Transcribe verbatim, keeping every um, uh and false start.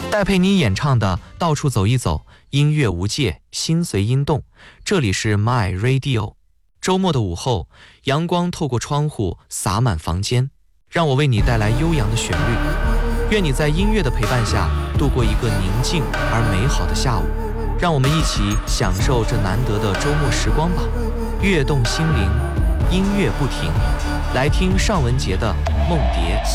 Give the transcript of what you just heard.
戴佩妮演唱的《到处走一走》，音乐无界，心随音动。这里是 My Radio。周末的午后，阳光透过窗户洒满房间，让我为你带来悠扬的旋律。愿你在音乐的陪伴下度过一个宁静而美好的下午。让我们一起享受这难得的周末时光吧。乐动心灵，音乐不停。来听尚雯婕的《梦蝶》。